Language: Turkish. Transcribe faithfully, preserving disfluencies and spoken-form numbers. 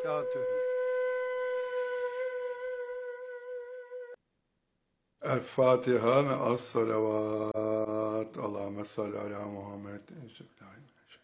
وبركاته. El-Fatiha ve as-salavat. Allahümme salli ala Muhammed.